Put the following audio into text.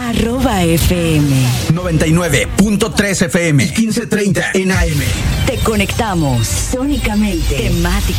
@FM 99.3 FM 1530 en AM. Te conectamos sónicamente. Temática.